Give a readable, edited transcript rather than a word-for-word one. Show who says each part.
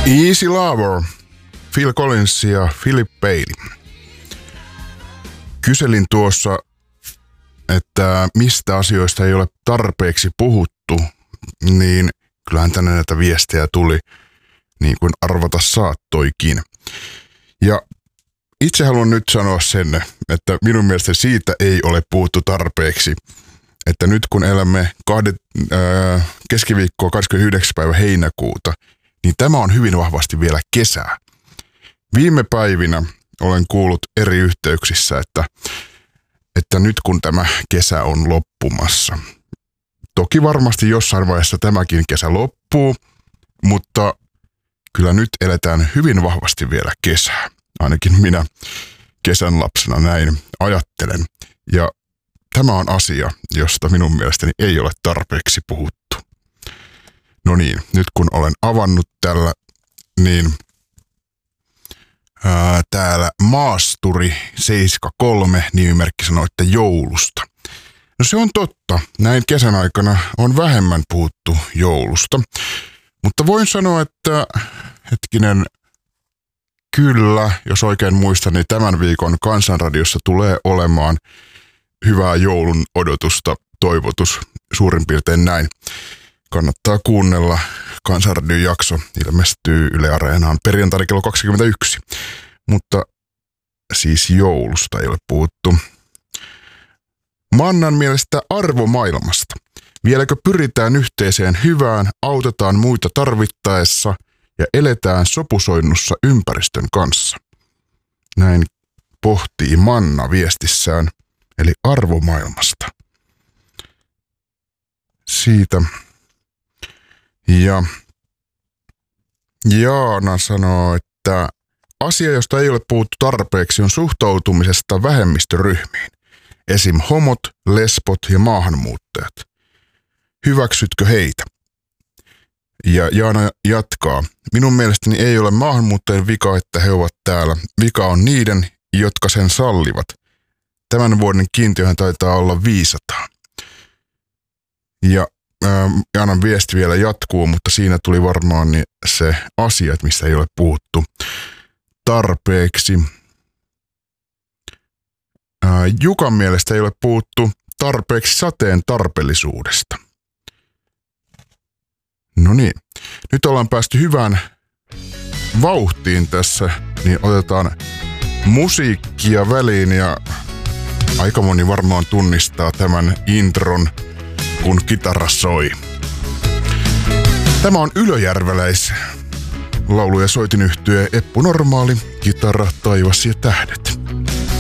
Speaker 1: Easy Lover, Phil Collins ja Philip Bailey. Kyselin tuossa, että mistä asioista ei ole tarpeeksi puhuttu, niin kyllähän tänne näitä viestejä tuli, niin kuin arvata saattoikin. Ja itse haluan nyt sanoa sen, että minun mielestä siitä ei ole puhuttu tarpeeksi, että nyt kun elämme keskiviikkoa 29. päivä heinäkuuta, niin tämä on hyvin vahvasti vielä kesää. Viime päivinä olen kuullut eri yhteyksissä, että nyt kun tämä kesä on loppumassa. Toki varmasti jossain vaiheessa tämäkin kesä loppuu, mutta kyllä nyt eletään hyvin vahvasti vielä kesää. Ainakin minä kesän lapsena näin ajattelen. Ja tämä on asia, josta minun mielestäni ei ole tarpeeksi puhuttu. No niin, nyt kun olen avannut tällä, niin täällä Maasturi 73 nimimerkki sanoi, että joulusta. No se on totta, näin kesän aikana on vähemmän puhuttu joulusta. Mutta voin sanoa, että kyllä, jos oikein muistan, niin tämän viikon Kansanradiossa tulee olemaan hyvää joulun odotusta, toivotus, suurin piirtein näin. Kannattaa kuunnella. Kansanradion jakso ilmestyy Yle Areenaan perjantaina kello 21. Mutta siis joulusta ei ole puhuttu. Mannan mielestä arvomaailmasta. Vieläkö pyritään yhteiseen hyvään, autetaan muita tarvittaessa ja eletään sopusoinnussa ympäristön kanssa? Näin pohtii Manna viestissään, eli arvomaailmasta. Siitä. Ja Jaana sanoo, että asia, josta ei ole puhuttu tarpeeksi, on suhtautumisesta vähemmistöryhmiin. Esim. Homot, lesbot ja maahanmuuttajat. Hyväksytkö heitä? Ja Jaana jatkaa. Minun mielestäni ei ole maahanmuuttajien vika, että he ovat täällä. Vika on niiden, jotka sen sallivat. Tämän vuoden kiintiöhän taitaa olla 500. Ja Jaanan viesti vielä jatkuu, mutta siinä tuli varmaan se asia, mistä ei ole puhuttu tarpeeksi. Jukan mielestä ei ole puhuttu tarpeeksi sateen tarpeellisuudesta. No niin, nyt ollaan päästy hyvään vauhtiin tässä, niin otetaan musiikkia väliin ja aika moni varmaan tunnistaa tämän intron, kun kitara soi. Tämä on ylöjärveläis laulu- ja soitinyhtye Eppu Normaali, kitara, taivas ja tähdet.